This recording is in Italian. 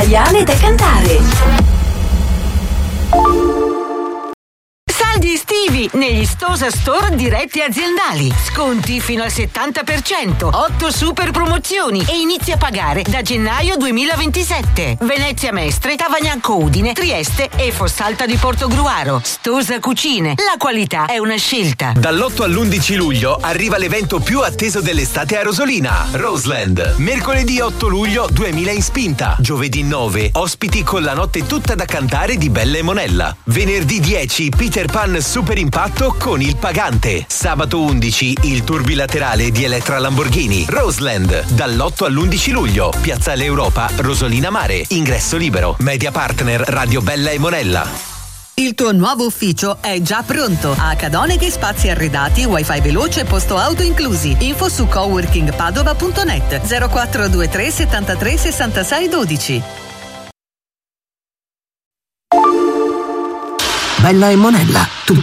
italiane da cantare. Saldi estivi negli Stosa Store diretti aziendali. Sconti fino al 70%, 8 super promozioni e inizi a pagare da gennaio 2027. Venezia Mestre, Tavagnacco Udine, Trieste e Fossalta di Portogruaro. Stosa Cucine, la qualità è una scelta. Dall'8 all'11 luglio arriva l'evento più atteso dell'estate a Rosolina, Roseland. Mercoledì 8 luglio 2000 in spinta. Giovedì 9 ospiti con la notte tutta da cantare di Bella e Monella. Venerdì 10 Peter Pan Super Impatto con Il Pagante. Sabato 11 il tour bilaterale di Elettra Lamborghini. Roseland, dall'8 all'11 luglio. Piazzale Europa, Rosolina Mare. Ingresso libero. Media partner Radio Bella e Monella. Il tuo nuovo ufficio è già pronto. A Cadoneghe spazi arredati, wifi veloce, posto auto inclusi. Info su coworkingpadova.net 0423 73 66 12. Bella e Monella,